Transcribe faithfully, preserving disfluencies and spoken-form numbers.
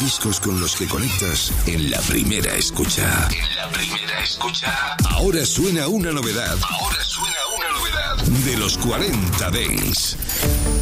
discos con los que conectas en la primera escucha. En la primera escucha. Ahora suena una novedad. Ahora suena una novedad. De los cuarenta Dance.